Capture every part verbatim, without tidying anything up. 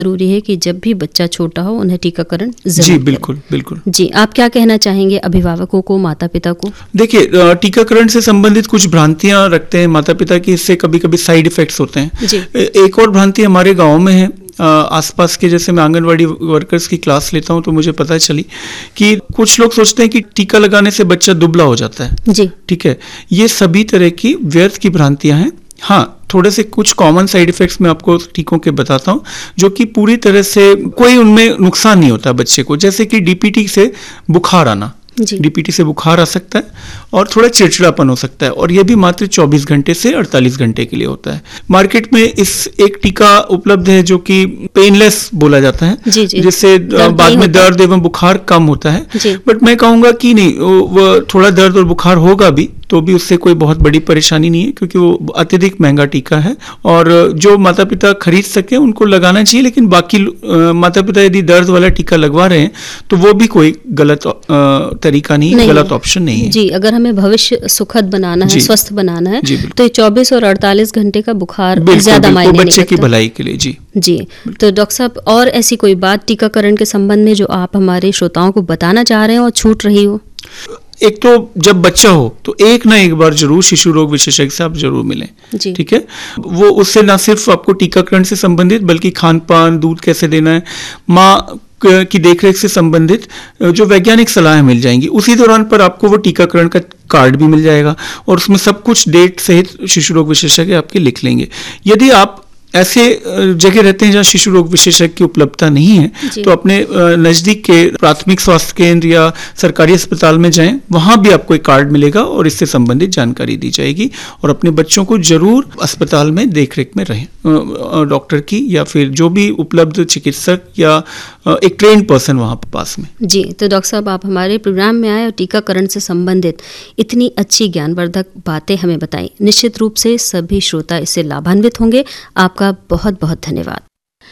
जरूरी है कि जब भी बच्चा छोटा हो उन्हें टीकाकरण जरूर जी करें। बिल्कुल बिल्कुल। जी, आप क्या कहना चाहेंगे अभिभावकों को, माता पिता को? देखिए, टीकाकरण से संबंधित कुछ भ्रांतियां रखते हैं माता पिता की, इससे कभी कभी साइड इफेक्ट्स होते हैं। जी। एक और भ्रांति हमारे गांव में है, आसपास के, जैसे मैं आंगनवाड़ी वर्कर्स की क्लास लेता हूं तो मुझे पता चली कि कुछ लोग सोचते हैं कि टीका लगाने से बच्चा दुबला हो जाता है। जी। ठीक है, ये सभी तरह की व्यर्थ की भ्रांतियां हैं। हाँ, थोड़े से कुछ कॉमन साइड इफेक्ट्स मैं आपको टीकों के बताता हूँ, जो कि पूरी तरह से कोई उनमें नुकसान नहीं होता बच्चे को। जैसे कि डीपीटी से बुखार आना, डीपीटी से बुखार आ सकता है और थोड़ा चिड़चिड़ापन हो सकता है, और यह भी मात्र चौबीस घंटे से अड़तालीस घंटे के लिए होता है। मार्केट में इस एक टीका उपलब्ध है जो कि पेनलेस बोला जाता है, जिससे बाद में दर्द एवं बुखार कम होता है। बट मैं कहूँगा कि नहीं, वो थोड़ा दर्द और बुखार होगा भी तो भी उससे कोई बहुत बड़ी परेशानी नहीं है, क्योंकि वो अत्यधिक महंगा टीका है और जो माता पिता खरीद सके उनको लगाना चाहिए। लेकिन बाकी माता पिता यदि दर्द वाला टीका लगवा रहे हैं तो वो भी कोई गलत तरीका नहीं, नहीं गलत ऑप्शन नहीं है। जी, अगर हमें भविष्य सुखद बनाना है, स्वस्थ बनाना है, तो चौबीस और अड़तालीस घंटे का बुखार ज्यादा मायने नहीं बच्चे की भलाई के लिए। जी जी। तो डॉक्टर साहब, और ऐसी कोई बात टीकाकरण के संबंध में जो आप हमारे श्रोताओं को बताना चाह रहे हैं और छूट रही हो? एक तो जब बच्चा हो तो एक ना एक बार जरूर शिशु रोग विशेषज्ञ से आप जरूर मिलें। ठीक है, वो उससे ना सिर्फ आपको टीकाकरण से संबंधित बल्कि खान पान, दूध कैसे देना है, माँ की देखरेख से संबंधित जो वैज्ञानिक सलाह मिल जाएंगी। उसी दौरान पर आपको वो टीकाकरण का कार्ड भी मिल जाएगा और उसमें सब कुछ डेट सहित शिशु रोग विशेषज्ञ आपके लिख लेंगे। यदि आप ऐसे जगह रहते हैं जहाँ शिशु रोग विशेषज्ञ की उपलब्धता नहीं है तो अपने नजदीक के प्राथमिक स्वास्थ्य केंद्र या सरकारी अस्पताल में जाएं, वहां भी आपको एक कार्ड मिलेगा और इससे संबंधित जानकारी दी जाएगी। और अपने बच्चों को जरूर अस्पताल में देखरेख में रहें, डॉक्टर की या फिर जो भी उपलब्ध चिकित्सक या एक ट्रेन्ड पर्सन वहां पास में। जी, तो डॉक्टर साहब, आप हमारे प्रोग्राम में आए और टीकाकरण से संबंधित इतनी अच्छी ज्ञानवर्धक बातें हमें बताई। निश्चित रूप से सभी श्रोता इससे लाभान्वित होंगे। आपका का बहुत बहुत धन्यवाद।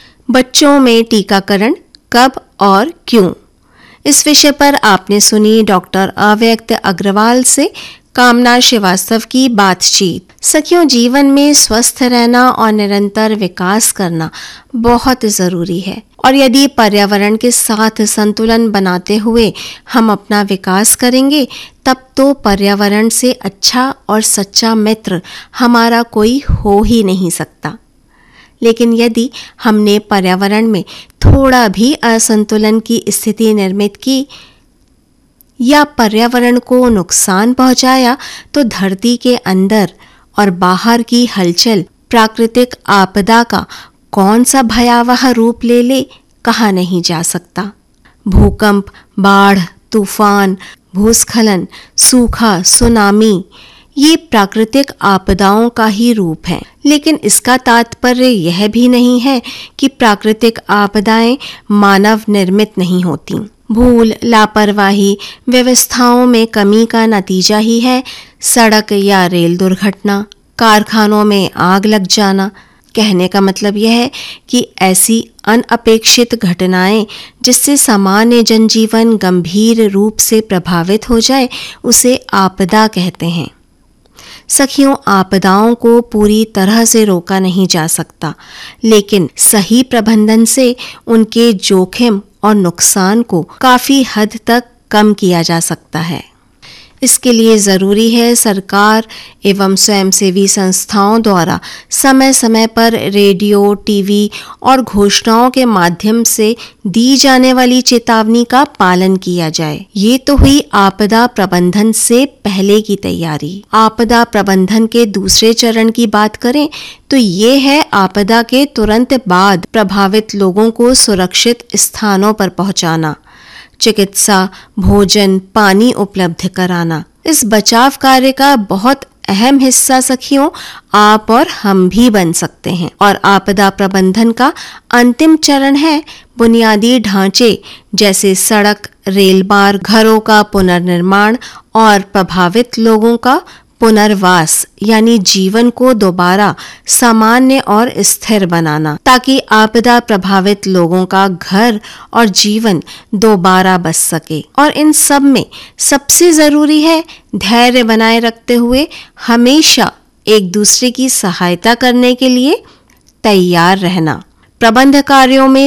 बच्चों में टीकाकरण कब और क्यों, इस विषय पर आपने सुनी डॉक्टर अव्यक्त अग्रवाल से कामना श्रीवास्तव की बातचीत। सखियों, जीवन में स्वस्थ रहना और निरंतर विकास करना बहुत जरूरी है और यदि पर्यावरण के साथ संतुलन बनाते हुए हम अपना विकास करेंगे तब तो पर्यावरण से अच्छा और सच्चा मित्र हमारा कोई हो ही नहीं सकता। लेकिन यदि हमने पर्यावरण में थोड़ा भी असंतुलन की स्थिति निर्मित की या पर्यावरण को नुकसान पहुंचाया तो धरती के अंदर और बाहर की हलचल प्राकृतिक आपदा का कौन सा भयावह रूप ले ले कहा नहीं जा सकता। भूकंप, बाढ़, तूफान, भूस्खलन, सूखा, सुनामी, ये प्राकृतिक आपदाओं का ही रूप है। लेकिन इसका तात्पर्य यह भी नहीं है कि प्राकृतिक आपदाएं मानव निर्मित नहीं होती। भूल, लापरवाही, व्यवस्थाओं में कमी का नतीजा ही है सड़क या रेल दुर्घटना, कारखानों में आग लग जाना। कहने का मतलब यह है कि ऐसी अनअपेक्षित घटनाएं जिससे सामान्य जनजीवन गंभीर रूप से प्रभावित हो जाए उसे आपदा कहते हैं। सखियों, आपदाओं को पूरी तरह से रोका नहीं जा सकता, लेकिन सही प्रबंधन से उनके जोखिम और नुकसान को काफी हद तक कम किया जा सकता है। इसके लिए ज़रूरी है सरकार एवं स्वयंसेवी संस्थाओं द्वारा समय समय पर रेडियो, टीवी और घोषणाओं के माध्यम से दी जाने वाली चेतावनी का पालन किया जाए। ये तो हुई आपदा प्रबंधन से पहले की तैयारी। आपदा प्रबंधन के दूसरे चरण की बात करें तो ये है आपदा के तुरंत बाद प्रभावित लोगों को सुरक्षित स्थानों पर पहुंचाना, चिकित्सा, भोजन, पानी उपलब्ध कराना। इस बचाव कार्य का बहुत अहम हिस्सा सखियों आप और हम भी बन सकते हैं। और आपदा प्रबंधन का अंतिम चरण है बुनियादी ढांचे जैसे सड़क, रेल मार्ग, घरों का पुनर्निर्माण और प्रभावित लोगों का पुनर्वास, यानी जीवन को दोबारा सामान्य और स्थिर बनाना, ताकि आपदा प्रभावित लोगों का घर और जीवन दोबारा बच सके। और इन सब में सबसे जरूरी है धैर्य बनाए रखते हुए हमेशा एक दूसरे की सहायता करने के लिए तैयार रहना। प्रबंध कार्यों में